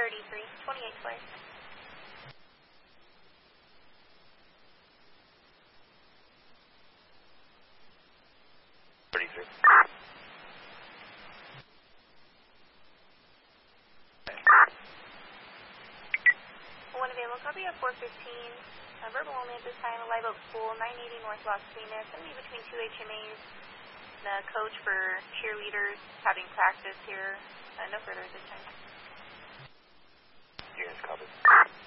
33, 28 flight. One available, copy at 415. Verbal only at this time, Live Oak School, 980 North Las Vegas. Going to be between two HMAs. The coach for cheerleaders having practice here. No further at this time. Units covered.